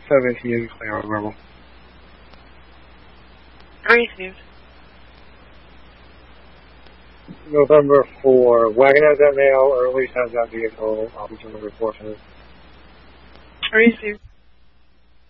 17, clear on verbal. Received. November 4, wagon has that mail, or at least has that vehicle. I'll be doing the report for it. Received.